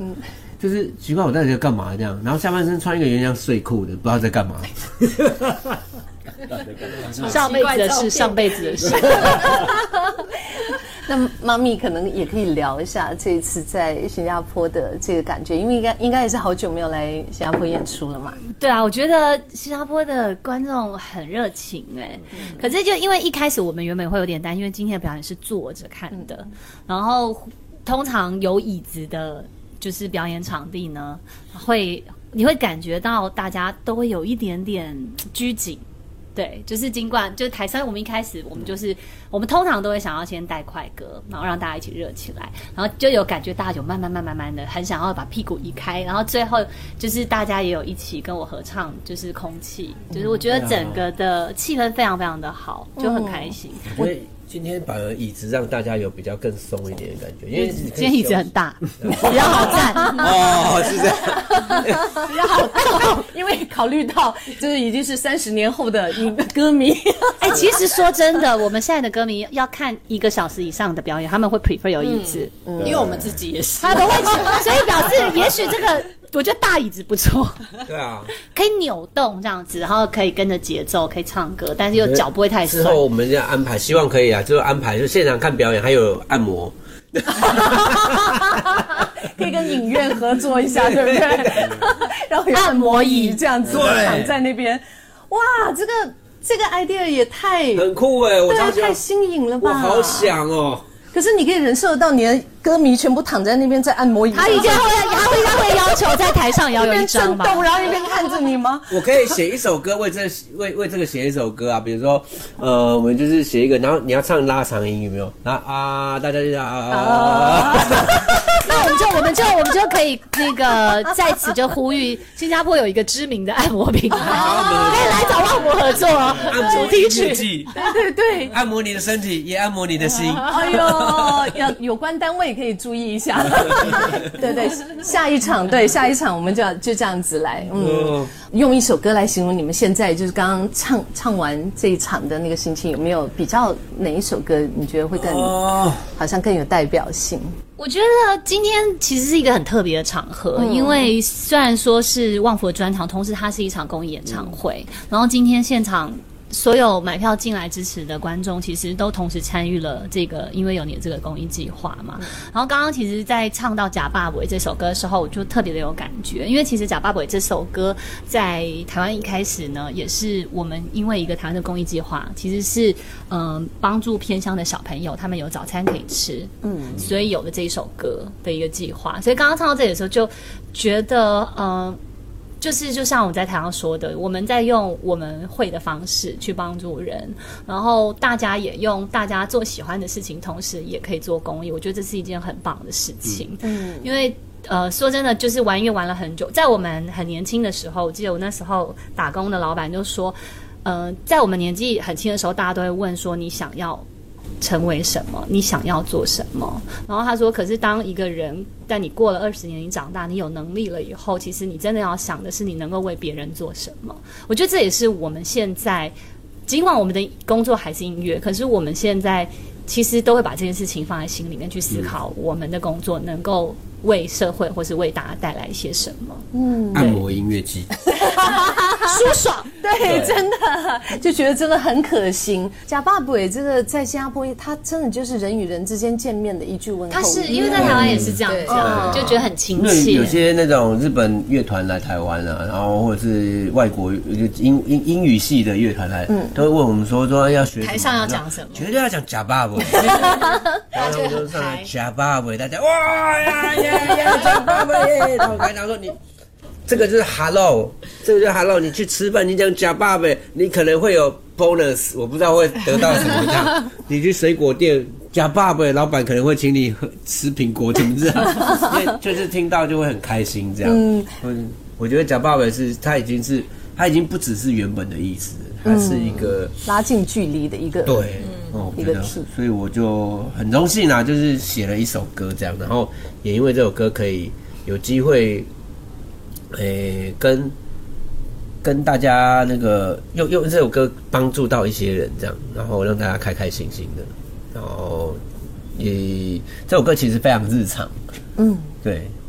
就是奇怪我到底在干嘛这样，然后下半身穿一个原样睡裤的，不知道在干嘛。 上辈子的事，上辈子的事。 那妈咪可能也可以聊一下这一次在新加坡的这个感觉，因为应该也是好久没有来新加坡演出了嘛。 对啊，我觉得新加坡的观众很热情可是就因为一开始我们原本会有点担心，因为今天的表演是坐着看的，然后通常有椅子的，就是表演场地呢，你会感觉到大家都会有一点点拘谨。对，就是尽管就是台上，我们一开始我们通常都会想要先带快歌，然后让大家一起热起来，然后就有感觉大家有慢慢的很想要把屁股移开，然后最后就是大家也有一起跟我合唱，就是空气，就是我觉得整个的气氛非常非常的好，就很开心。 我觉得今天把椅子让大家有比较更松一点的感觉，因为今天椅子很大，比较好站。 哦，是这样， 比较好看，因为考虑到就是已经是30年后的歌迷。 其实说真的，我们现在的歌迷要看1个小时以上的表演，他们会 prefer 有椅子， 因为我们自己也是， 他都会，所以表示也许这个。我觉得大椅子不错， 对啊， 可以扭动这样子，然后可以跟着节奏，可以唱歌，但是又脚不会太酸。 之后我们要安排，希望可以啊，就是安排，就现场看表演，还有按摩， 可以跟影院合作一下，对不对？然后有按摩椅这样子躺在那边，哇，这个 idea 也太很酷我超太新颖了吧！ 我好想哦。 可是你可以忍受到你的歌迷全部躺在那边在按摩椅上， 他应该会要求在台上也要有一张吧， 然后一边看着你吗？ 我可以写一首歌为这个写一首歌啊，比如说我们就是写一个，然后你要唱拉长音有没有？然后大家就那我们就可以那个在此就呼吁新加坡有一个知名的按摩品牌，可以来找万博合作主题曲。 对， 按摩你的身体，也按摩你的心。 哎呦，有关单位可以注意一下。对，下一场我们就这样子来，用一首歌来形容你们现在就是刚刚唱完这一场的那个心情，有没有比较哪一首歌你觉得会更好像更有代表性？ 我觉得今天其实是一个很特别的场合，因为虽然说是旺福的专场，同时它是一场公益演唱会，然后今天现场所有买票进来支持的观众，其实都同时参与了这个因为有你的这个公益计划嘛。然后刚刚其实在唱到假爸爸这首歌的时候，我就特别的有感觉，因为其实假爸爸这首歌在台湾一开始呢，也是我们因为一个台湾的公益计划，其实是帮助偏乡的小朋友他们有早餐可以吃，所以有了这一首歌的一个计划。所以刚刚唱到这里的时候，就觉得就像我在台上说的，我们在用我们会的方式去帮助人，然后大家也用大家做喜欢的事情，同时也可以做公益。我觉得这是一件很棒的事情。因为说真的，就是玩音乐玩了很久，在我们很年轻的时候，我记得我那时候打工的老板就说，在我们年纪很轻的时候，大家都会问说你想要成为什么，你想要做什么。然后他说可是当一个人但你过了20年，你长大，你有能力了以后，其实你真的要想的是你能够为别人做什么。我觉得这也是我们现在尽管我们的工作还是音乐，可是我们现在其实都会把这件事情放在心里面去思考，我们的工作能够为社会或是为大家带来一些什么。 按摩音乐季舒爽，对，真的就觉得真的很可行。假爸爸这个在新加坡，它真的就是人与人之间见面的一句问候。 它是因为在台湾也是这样讲，就觉得很亲切。 有些那种日本乐团来台湾啊，然后或者是外国英语系的乐团来，都会问我们说要学台上要讲什么， 绝对要讲假爸爸。然后我就上来假爸爸，大家哇呀假爸爸耶！然后我跟他讲说你。这个就是 hello， 这个就是 hello。你去吃饭，你讲假爸爸，你可能会有 bonus， 我不知道会得到什么这样。你去水果店，假爸爸，老板可能会请你吃苹果，怎么这样？因为就是听到就会很开心这样。我觉得假爸爸他已经不只是原本的意思，它是一个拉近距离的一个对，一个所以我就很荣幸啦，就是写了一首歌这样，然后也因为这首歌可以有机会。跟大家那个用这首歌帮助到一些人，这样，然后让大家开开心心的，然后这首歌其实非常日常，对，